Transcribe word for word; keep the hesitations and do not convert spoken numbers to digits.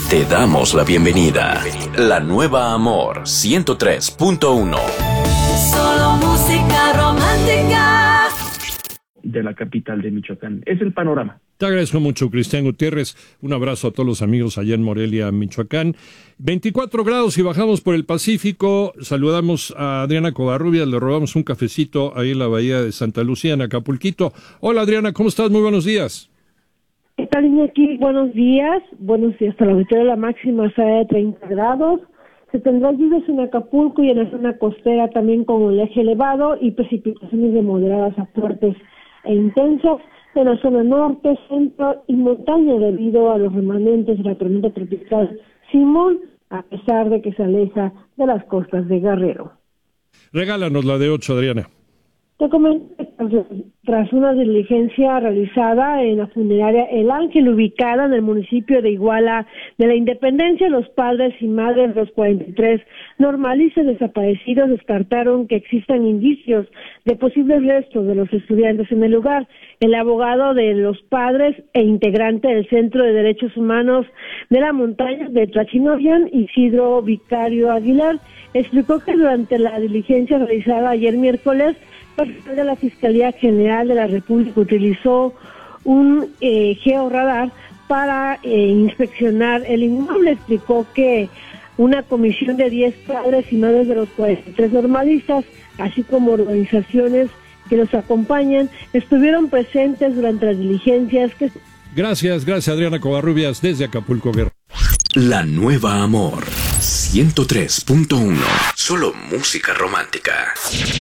Te damos la bienvenida. La nueva Amor ciento tres punto uno. Solo música romántica. De la capital de Michoacán. Es el panorama. Te agradezco mucho, Cristian Gutiérrez. Un abrazo a todos los amigos allá en Morelia, Michoacán. veinticuatro grados y bajamos por el Pacífico. Saludamos a Adriana Covarrubias, le robamos un cafecito ahí en la bahía de Santa Lucía, en Acapulquito. Hola, Adriana, ¿cómo estás? Muy buenos días. ¿Qué tal, Iñaki? Buenos días. Buenos días. Hasta la auditoría la máxima será de treinta grados. Se tendrá lluvias en Acapulco y en la zona costera también con oleaje elevado y precipitaciones de moderadas a fuertes e intensas en la zona norte, centro y montaña debido a los remanentes de la tormenta tropical Simón, a pesar de que se aleja de las costas de Guerrero. Regálanos la de ocho, Adriana. Te comento que tras una diligencia realizada en la funeraria El Ángel, ubicada en el municipio de Iguala de la Independencia, los padres y madres de los cuarenta y tres normalistas desaparecidos descartaron que existan indicios de posibles restos de los estudiantes en el lugar. El abogado de los padres e integrante del Centro de Derechos Humanos de la Montaña de Tlachinoyan, Isidro Vicario Aguilar, explicó que durante la diligencia realizada ayer miércoles, personal de la Fiscalía General de la República utilizó un eh, georradar para eh, inspeccionar el inmueble. Explicó que una comisión de diez padres y madres de los cuarenta y tres normalistas, así como organizaciones que los acompañan, estuvieron presentes durante las diligencias que... Gracias, gracias, Adriana Covarrubias, desde Acapulco, Guerrero. La nueva Amor ciento tres punto uno. Solo música romántica.